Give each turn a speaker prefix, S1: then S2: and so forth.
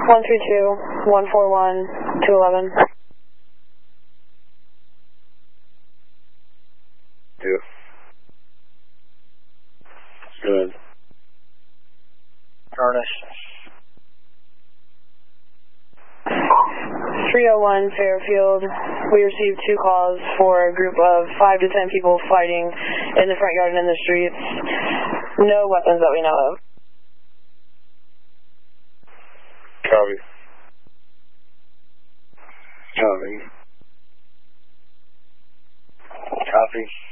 S1: 132, 141, 211.
S2: Yeah. Good.
S3: Ernest.
S1: 301 Fairfield. We received 2 calls for a group of 5 to 10 people fighting in the front yard and in the streets. No weapons that we know of.
S2: Copy. Copy. Copy.